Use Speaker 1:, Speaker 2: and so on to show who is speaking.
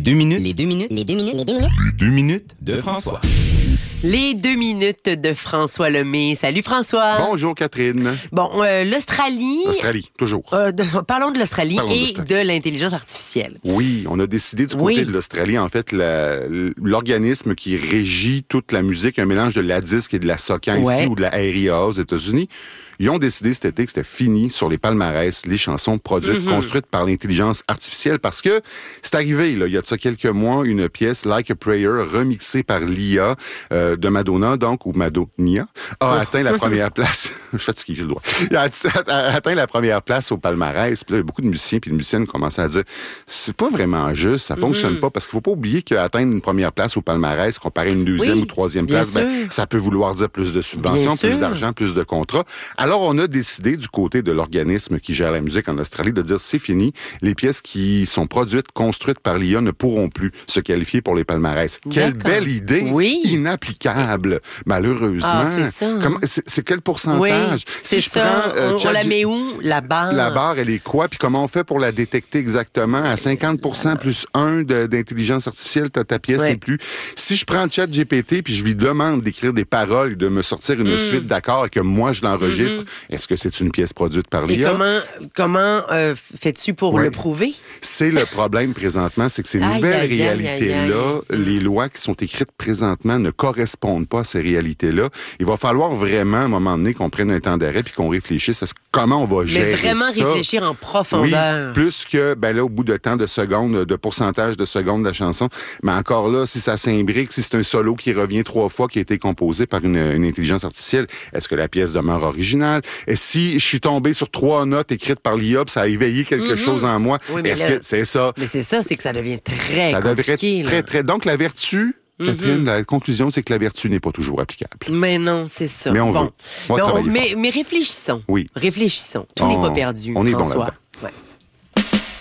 Speaker 1: 2 minutes. Les 2 minutes. Les 2 minutes. Les 2 minutes. Les 2 minutes de François.
Speaker 2: Les 2 minutes de François Lemay. Salut François.
Speaker 3: Bonjour Catherine.
Speaker 2: Bon, l'Australie...
Speaker 3: L'Australie, toujours.
Speaker 2: Parlons de l'Australie et de l'intelligence artificielle.
Speaker 3: Oui, on a décidé du côté de l'Australie, en fait, l'organisme qui régit toute la musique, un mélange de la disque et de la soca ici ou de la ARIA aux États-Unis. Ils ont décidé cet été que c'était fini sur les palmarès, les chansons produites, construites par l'intelligence artificielle, parce que c'est arrivé, là, il y a de ça quelques mois, une pièce, Like a Prayer, remixée par l'IA de Madonna, donc, ou Madonia, a atteint la première place. Je suis fatigué, j'ai le droit. A atteint la première place au palmarès. Puis là, beaucoup de musiciens puis de musiciennes commençaient à dire, c'est pas vraiment juste, ça fonctionne pas, parce qu'il faut pas oublier qu'atteindre une première place au palmarès, comparé à une deuxième ou troisième place, ça peut vouloir dire plus de subventions, plus d'argent, plus de contrats. Alors, on a décidé du côté de l'organisme qui gère la musique en Australie de dire c'est fini, les pièces qui sont produites, construites par l'IA ne pourront plus se qualifier pour les palmarès. Quelle belle idée! Inapplicable, malheureusement. C'est quel pourcentage?
Speaker 2: Si je prends, on la met où, la barre?
Speaker 3: La barre, elle est quoi? Puis comment on fait pour la détecter exactement? À 50% plus 1 d'intelligence artificielle, ta pièce n'est plus. Si je prends ChatGPT puis je lui demande d'écrire des paroles et de me sortir une suite d'accords et que moi je l'enregistre, est-ce que c'est une pièce produite par l'IA?
Speaker 2: Et comment fais-tu pour le prouver?
Speaker 3: C'est le problème présentement, c'est que ces nouvelles réalités-là, les lois qui sont écrites présentement ne correspondent pas à ces réalités-là. Il va falloir vraiment, à un moment donné, qu'on prenne un temps d'arrêt puis qu'on réfléchisse à comment on va gérer ça.
Speaker 2: Mais vraiment réfléchir en profondeur.
Speaker 3: Oui, plus que, là, au bout de temps de secondes, de pourcentage de secondes de la chanson. Mais encore là, si ça s'imbrique, si c'est un solo qui revient 3 fois, qui a été composé par une intelligence artificielle, est-ce que la pièce demeure originale? Et si je suis tombé sur 3 notes écrites par l'IA, ça a éveillé quelque chose en moi, est-ce que c'est ça?
Speaker 2: Mais c'est ça, c'est que ça devient très compliqué.
Speaker 3: Très. Donc, la vertu... Catherine, la conclusion, c'est que la vertu n'est pas toujours applicable.
Speaker 2: Mais non, c'est ça.
Speaker 3: Mais on veut.
Speaker 2: Mais réfléchissons.
Speaker 3: Oui.
Speaker 2: Réfléchissons. Tout n'est pas perdu,
Speaker 3: on est
Speaker 2: François.
Speaker 3: bon là-dedans.